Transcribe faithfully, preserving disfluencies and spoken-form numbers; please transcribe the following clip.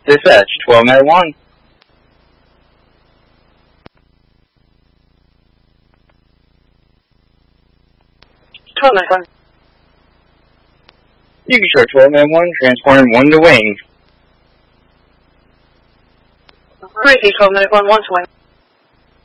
Dispatch, twelve nine one. twelve nine one. You can show twelve nine one, transporting one to wing. Repeat twelve nine one, one to wing.